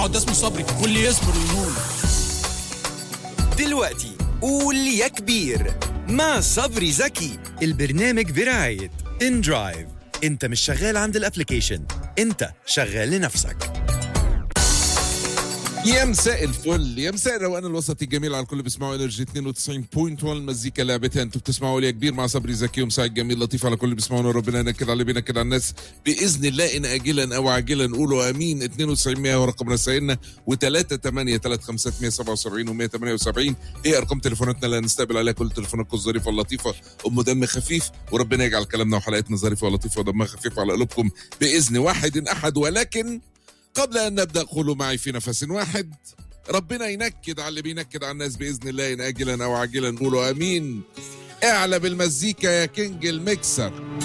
ده اسمه صبري، واللي يصبر ينول. دلوقتي قول يا كبير مع صبري زكي. البرنامج برعاية ان درايف. انت مش شغال عند الابليكيشن، انت شغال لنفسك. يا مساء الفل، يا مساء الروقان الوسطي الجميل على الكل. بيسمعوا انرجي 92.1 مزيكا لعبتها. انتوا بتسمعوا لي كبير مع صبري زكي ومساء الجميل لطيف على كل بيسمعونا. ربنا ينكد على بينكد على الناس باذن الله، ان اجلا او عاجلا. نقولوا امين. 9200 ورقم رسائلنا، و3835577 و178 هي ارقام تليفوناتنا اللي هنستقبل عليها كل تليفوناتكم الظريفه اللطيفه ام دم خفيف. وربنا يجعل كلامنا وحلقاتنا ظريفه ولطيفه ودمها خفيف على قلوبكم باذن واحد احد. ولكن قبل أن نبدأ قولوا معي في نفس واحد: ربنا ينكد على اللي بينكد على الناس بإذن الله، إن آجلا أو عاجلا. نقولوا أمين. اعلى بالمزيكا يا كينج الميكسر.